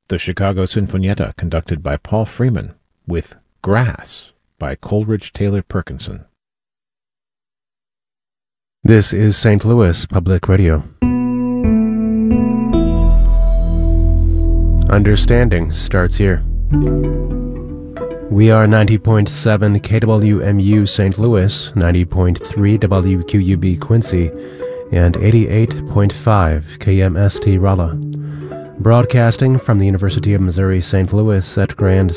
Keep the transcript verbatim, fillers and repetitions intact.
The Chicago Sinfonietta, conducted by Paul Freeman, with Grass by Coleridge Taylor Perkinson. This is Saint Louis Public Radio. Understanding starts here. We are ninety point seven K W M U Saint Louis, ninety point three W Q U B Quincy, and eighty-eight point five K M S T Rolla. Broadcasting from the University of Missouri Saint Louis at Grand